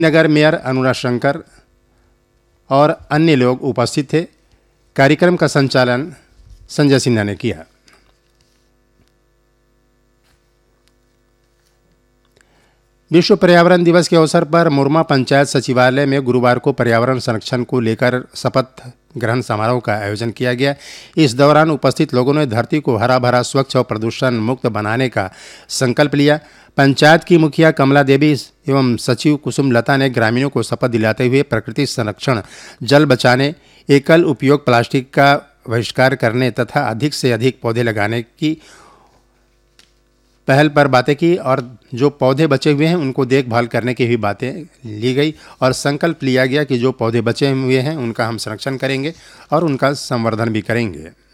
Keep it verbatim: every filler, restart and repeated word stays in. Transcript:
नगर mayor अनुराग शंकर और अन्य लोग उपस्थित थे। कार्यक्रम का संचालन संजय सिन्हा ने किया। विश्व पर्यावरण दिवस के अवसर पर मुरमा पंचायत सचिवालय में गुरुवार को पर्यावरण संरक्षण को लेकर शपथ ग्रहण समारोह का आयोजन किया गया। इस दौरान उपस्थित लोगों ने धरती को हरा भरा, स्वच्छ और प्रदूषण मुक्त बनाने का संकल्प लिया। पंचायत की मुखिया कमला देवी एवं सचिव कुसुम लता ने ग्रामीणों को शपथ दिलाते हुए प्रकृति संरक्षण, जल बचाने, एकल उपयोग प्लास्टिक का बहिष्कार करने तथा अधिक से अधिक पौधे लगाने की पहल पर बातें की और जो पौधे बचे हुए हैं उनको देखभाल करने की भी बातें ली गई और संकल्प लिया गया कि जो पौधे बचे हुए हैं उनका हम संरक्षण करेंगे और उनका संवर्धन भी करेंगे।